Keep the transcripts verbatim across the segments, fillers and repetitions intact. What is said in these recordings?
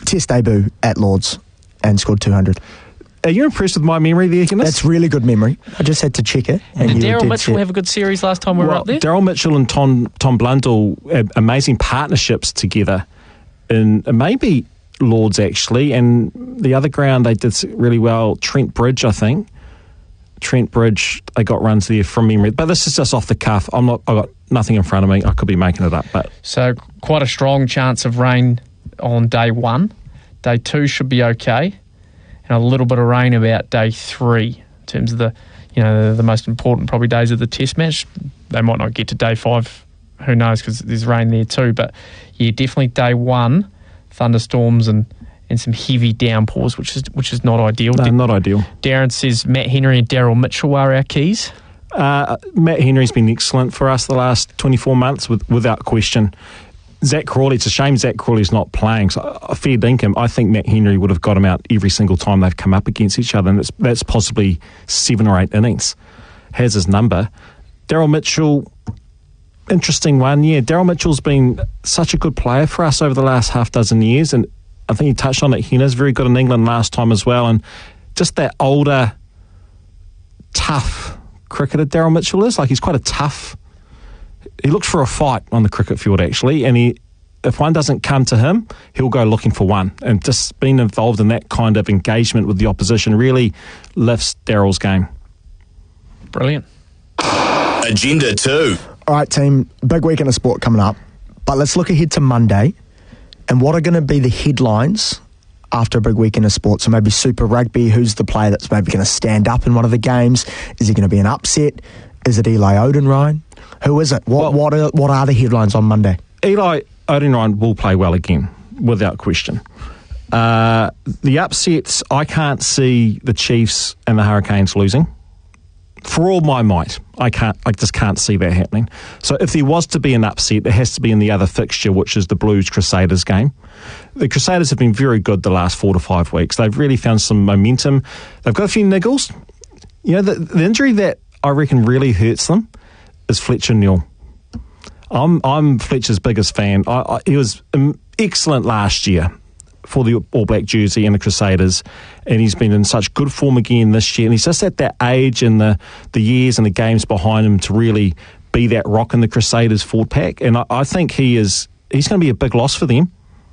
Test debut at Lords and scored two hundred. Are you impressed with my memory there, Guinness? That's really good memory. I just had to check it. And And did you Daryl did Mitchell set. have a good series last time we were well, up there? Daryl Mitchell and Tom, Tom Blundell had amazing partnerships together in uh, maybe Lords, actually, and the other ground they did really well, Trent Bridge, I think. Trent Bridge, they got runs there from memory. But this is just off the cuff. I'm not, I've got nothing in front of me. I could be making it up. But So quite a strong chance of rain on day one. Day two should be okay. And a little bit of rain about day three in terms of the, you know, the, the most important probably days of the test match. They might not get to day five. Who knows, because there's rain there too. But yeah, definitely day one, thunderstorms and, and some heavy downpours, which is which is not ideal. no, not ideal. Darren says Matt Henry and Daryl Mitchell are our keys. Uh, Matt Henry's been excellent for us the last twenty-four months, with, without question. Zach Crawley, it's a shame Zach Crawley's not playing. So I fair dinkum. I think Matt Henry would have got him out every single time they've come up against each other, and that's, that's possibly seven or eight innings. Has his number. Daryl Mitchell, interesting one. Yeah, Daryl Mitchell's been such a good player for us over the last half dozen years, and I think he touched on it. Henna's very good in England last time as well, and just that older, tough cricketer Daryl Mitchell is. Like, he's quite a tough. He looks for a fight on the cricket field, actually, and he, if one doesn't come to him, he'll go looking for one. And just being involved in that kind of engagement with the opposition really lifts Daryl's game. Brilliant. Agenda two. All right, team, big week in the sport coming up. But let's look ahead to Monday. And what are going to be the headlines after a big week in the sport? So maybe Super Rugby, who's the player that's maybe going to stand up in one of the games? Is he going to be an upset? Is it Eli Odenryan? Who is it? What Well, what are, what are the headlines on Monday? Eli Odenryan will play well again, without question. Uh, the upsets, I can't see the Chiefs and the Hurricanes losing. For all my might, I can't. I just can't see that happening. So if there was to be an upset, it has to be in the other fixture, which is the Blues Crusaders game. The Crusaders have been very good the last four to five weeks. They've really found some momentum. They've got a few niggles. You know, the, the injury that I reckon really hurts them is Fletcher Newell. I'm I'm Fletcher's biggest fan. I, I, he was um, excellent last year for the All Black jersey and the Crusaders, and he's been in such good form again this year. And he's just at that age and the, the years and the games behind him to really be that rock in the Crusaders forward pack. And I, I think he is he's going to be a big loss for them.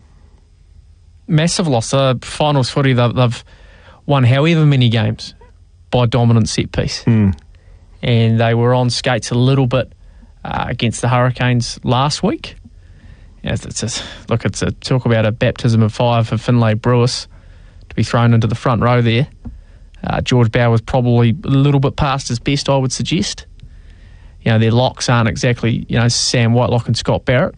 Massive loss. Uh, finals footy, they've, they've won however many games by dominant set piece. Mm. And they were on skates a little bit uh, against the Hurricanes last week. Yeah, it's, it's a, look, it's a talk about a baptism of fire for Finlay Brewis to be thrown into the front row there. Uh, George Bower was probably a little bit past his best, I would suggest. You know, their locks aren't exactly, you know, Sam Whitelock and Scott Barrett.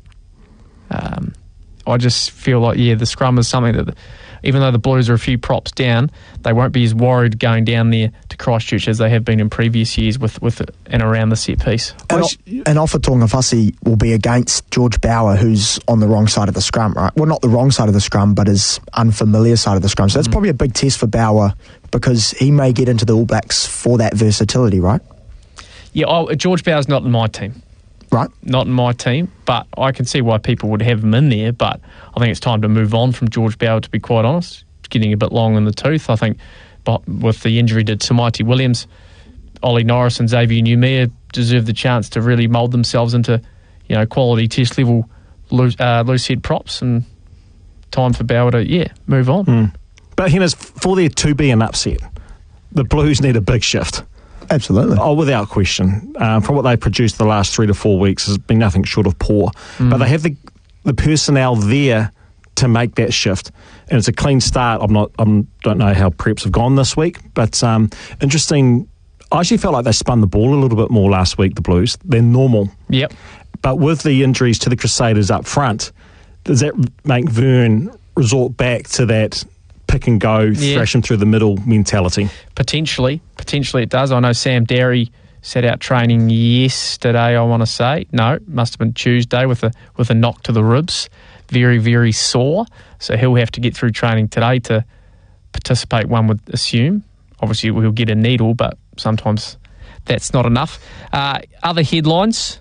Um, I just feel like, yeah, the scrum is something that, the, even though the Blues are a few props down, they won't be as worried going down there to Christchurch as they have been in previous years with, with and around the set piece. And, and Ofa Tongafasi will be against George Bower, who's on the wrong side of the scrum, right? Well, not the wrong side of the scrum, but his unfamiliar side of the scrum. So that's mm. probably a big test for Bower, because he may get into the All Blacks for that versatility, right? Yeah, oh, George Bower's not in my team. Right. Not in my team, but I can see why people would have him in there, but I think it's time to move on from George Bower, to be quite honest. It's getting a bit long in the tooth. I think but with the injury to Samaiti Williams, Ollie Norris and Xavier Numia deserve the chance to really mould themselves into, you know, quality test level loose, uh, loose head props, and time for Bower to, yeah, move on. Mm. But Henna's, for there to be an upset, the Blues need a big shift. Absolutely. Oh, without question. Um, from what they've produced the last three to four weeks has been nothing short of poor. Mm. But they have the the personnel there to make that shift, and it's a clean start. I'm not. I don't know how preps have gone this week, but um, interesting. I actually felt like they spun the ball a little bit more last week. The Blues, they're normal. Yep. But with the injuries to the Crusaders up front, does that make Vern resort back to that pick and go, yeah. thrash them through the middle mentality? Potentially. Potentially it does. I know Sam Derry set out training yesterday, I want to say. No, must have been Tuesday with a with a knock to the ribs. Very, very sore. So he'll have to get through training today to participate, one would assume. Obviously, we'll get a needle, but sometimes that's not enough. Uh, other headlines.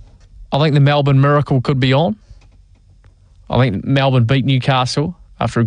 I think the Melbourne Miracle could be on. I think Melbourne beat Newcastle after a